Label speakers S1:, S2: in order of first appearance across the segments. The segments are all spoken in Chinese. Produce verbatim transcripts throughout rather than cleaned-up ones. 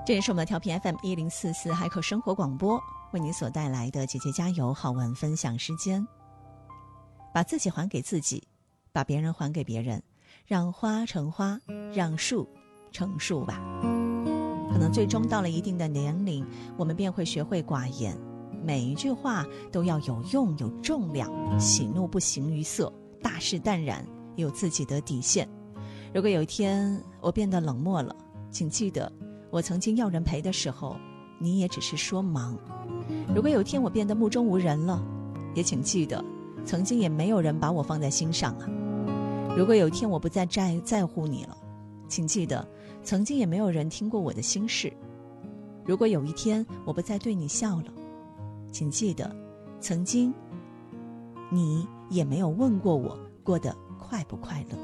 S1: 这也是我们的调频 F M 一零四四海口生活广播为您所带来的姐姐加油好文分享时间。把自己还给自己，把别人还给别人，让花成花，让树成树吧。可能最终到了一定的年龄，我们便会学会寡言，每一句话都要有用有重量，喜怒不形于色，大事淡然，有自己的底线。如果有一天我变得冷漠了，请记得我曾经要人陪的时候，你也只是说忙。如果有一天我变得目中无人了，也请记得曾经也没有人把我放在心上啊。如果有一天我不再在在乎你了，请记得曾经也没有人听过我的心事。如果有一天我不再对你笑了，请记得曾经你也没有问过我过得快不快乐。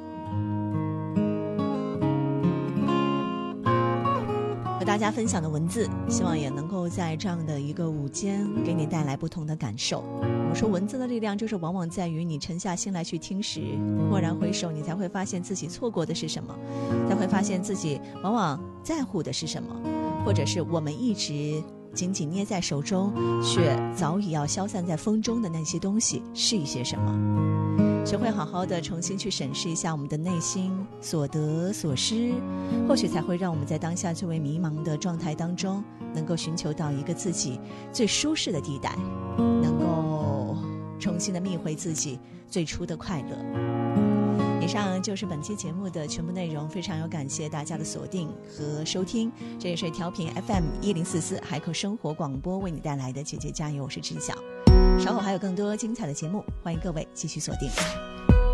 S1: 和大家分享的文字，希望也能够在这样的一个午间给你带来不同的感受。我们说文字的力量就是往往在于你沉下心来去听时，蓦然回首，你才会发现自己错过的是什么，才会发现自己往往在乎的是什么，或者是我们一直紧紧捏在手中却早已要消散在风中的那些东西是一些什么。学会好好的重新去审视一下我们的内心所得所失，或许才会让我们在当下最为迷茫的状态当中能够寻求到一个自己最舒适的地带，能够重新的觅回自己最初的快乐。以上就是本期节目的全部内容，非常有感谢大家的锁定和收听，这也是调频 F M 一零四四海口生活广播为你带来的姐姐加油，我是知晓。稍后还有更多精彩的节目，欢迎各位继续锁定。